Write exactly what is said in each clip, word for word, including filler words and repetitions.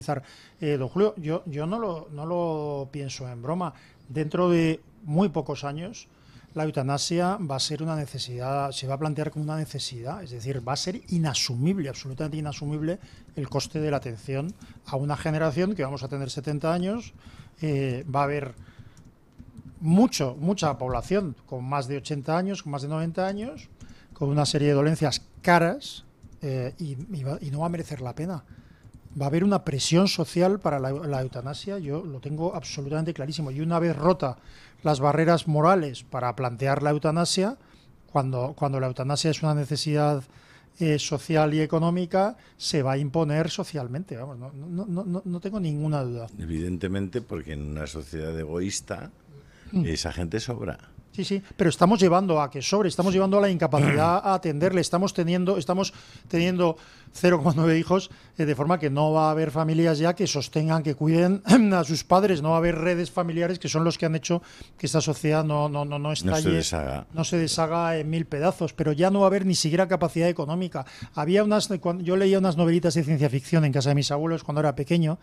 Eh, don Julio, yo, yo no, lo, no lo pienso en broma. Dentro de muy pocos años, la eutanasia va a ser una necesidad, se va a plantear como una necesidad, es decir, va a ser inasumible, absolutamente inasumible el coste de la atención a una generación que vamos a tener setenta años, eh, va a haber mucho, mucha población con más de ochenta años, con más de noventa años, con una serie de dolencias caras eh, y, y, va, y no va a merecer la pena. Va a haber una presión social para la, la eutanasia, yo lo tengo absolutamente clarísimo. Y una vez rota las barreras morales para plantear la eutanasia, cuando, cuando la eutanasia es una necesidad eh, social y económica, se va a imponer socialmente. Vamos, no, no, no, no tengo ninguna duda. Evidentemente, porque en una sociedad egoísta, mm. esa gente sobra. Sí, sí, pero estamos llevando a que sobre, estamos llevando a la incapacidad a atenderle, estamos teniendo, estamos teniendo cero coma nueve hijos, eh, de forma que no va a haber familias ya que sostengan, que cuiden a sus padres, no va a haber redes familiares que son los que han hecho que esta sociedad no, no, no, no estalle, no se deshaga. no se deshaga en mil pedazos, pero ya no va a haber ni siquiera capacidad económica. Había unas, cuando yo leía unas novelitas de ciencia ficción en casa de mis abuelos cuando era pequeño,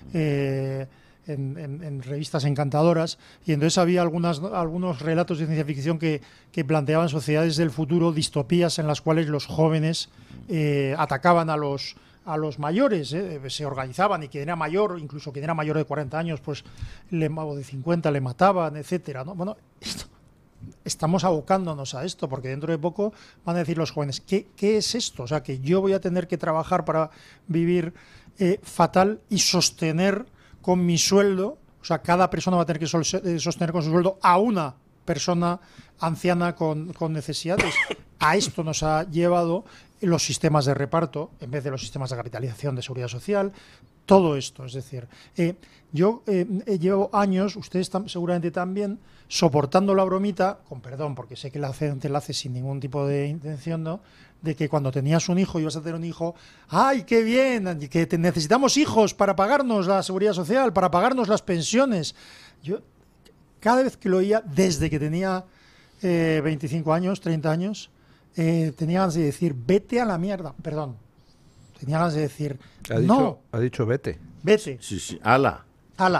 eh, En, en, en revistas encantadoras, y entonces había algunas, algunos relatos de ciencia ficción que, que planteaban sociedades del futuro, distopías en las cuales los jóvenes eh, atacaban a los a los mayores, eh, se organizaban, y quien era mayor, incluso quien era mayor de cuarenta años, pues le, o de cincuenta, le mataban, etcétera, ¿no? Bueno, esto, estamos abocándonos a esto, porque dentro de poco van a decir los jóvenes, ¿qué, qué es esto? O sea, que yo voy a tener que trabajar para vivir eh, fatal y sostener con mi sueldo, o sea, cada persona va a tener que sostener con su sueldo a una persona anciana con, con necesidades. A esto nos ha llevado los sistemas de reparto, en vez de los sistemas de capitalización de seguridad social, todo esto. Es decir, eh, yo eh, llevo años, ustedes tam, seguramente también, soportando la bromita, con perdón, porque sé que la gente la hace sin ningún tipo de intención, ¿no?, de que cuando tenías un hijo, ibas a tener un hijo, ¡ay, qué bien! Que te necesitamos hijos para pagarnos la seguridad social, para pagarnos las pensiones. Yo, cada vez que lo oía, desde que tenía eh, veinticinco años, treinta años, eh, tenía ganas de decir, vete a la mierda. Perdón, tenía ganas de decir, ha dicho, no. Ha dicho vete. Vete. Sí, sí, ala. Ala.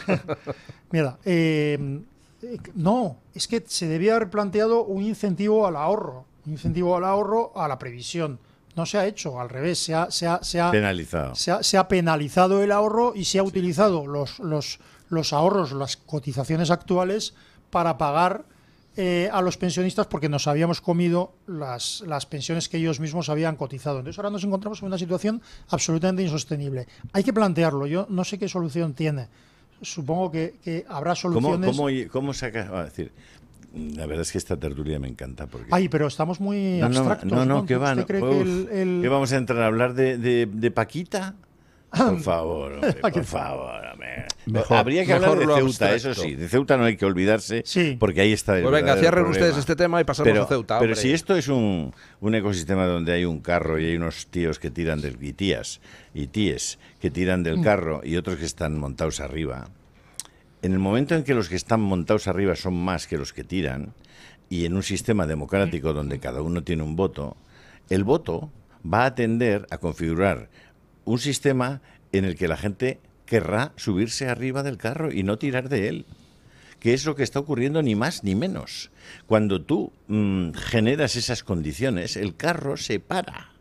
Mira, eh, eh, no, es que se debía haber planteado un incentivo al ahorro. Un incentivo al ahorro, a la previsión. No se ha hecho, al revés, se ha, se ha, se ha penalizado. Se ha, se ha penalizado el ahorro y se ha utilizado los, los, los ahorros, las cotizaciones actuales para pagar eh, a los pensionistas, porque nos habíamos comido las, las pensiones que ellos mismos habían cotizado. Entonces ahora nos encontramos en una situación absolutamente insostenible. Hay que plantearlo. Yo no sé qué solución tiene. Supongo que, que habrá soluciones. ¿Cómo, cómo, cómo saca? A decir, la verdad es que esta tertulia me encanta. Porque... Ay, pero estamos muy no, abstractos. No, no, no, ¿no? que va. ¿Usted cree Uf, que el, el... ¿Que vamos a entrar a hablar de, de, de Paquita? Por favor, hombre, por favor, hombre. Mejor, Habría que hablar de Ceuta, abstracto. eso sí. De Ceuta no hay que olvidarse, sí. porque ahí está el Pues venga, cierren problema. ustedes este tema y pasamos pero, a Ceuta. Pero hombre. si esto es un, un ecosistema donde hay un carro y hay unos tíos que tiran del... y tías y tíes que tiran del carro y otros que están montados arriba, en el momento en que los que están montados arriba son más que los que tiran, y en un sistema democrático donde cada uno tiene un voto, el voto va a tender a configurar un sistema en el que la gente querrá subirse arriba del carro y no tirar de él, que es lo que está ocurriendo ni más ni menos. Cuando tú mmm, generas esas condiciones, el carro se para.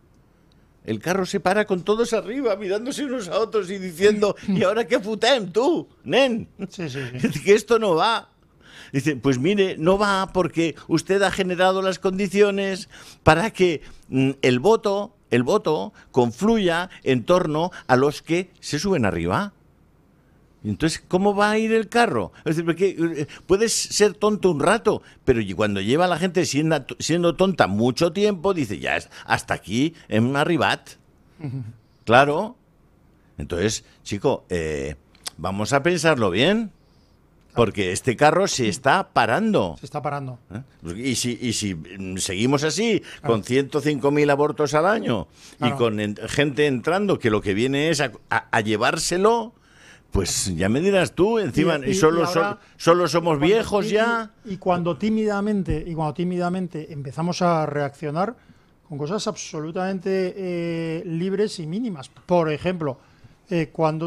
El carro se para con todos arriba, mirándose unos a otros y diciendo, ¿y ahora qué futem, tú, nen? Sí, sí, sí. Que esto no va. Dice, pues mire, no va porque usted ha generado las condiciones para que mm, el voto, el voto confluya en torno a los que se suben arriba. Entonces, ¿cómo va a ir el carro? Es decir, porque puedes ser tonto un rato, pero cuando lleva a la gente siendo, siendo tonta mucho tiempo, dice, ya hasta aquí en un arribat. Uh-huh. Claro. Entonces, chico, eh, vamos a pensarlo bien. Porque este carro se está parando. Se está parando. ¿Eh? Y si, y si seguimos así, claro, con ciento cinco mil abortos al año, claro, y con en, gente entrando que lo que viene es a, a, a llevárselo, pues ya me dirás tú, encima, y, y, solo, y ahora, so, solo somos viejos y, ya. Y, y cuando tímidamente, y cuando tímidamente empezamos a reaccionar con cosas absolutamente eh, libres y mínimas. Por ejemplo, eh, cuando